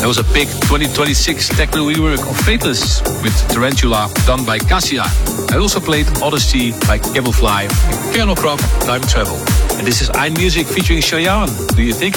There was a big 2026 techno rework of Fateless with Tarantula done by Cassia. I also played Odyssey by Cablefly and Colonel Crop Time Travel. And this is iMusic featuring Cheyenne. Do you think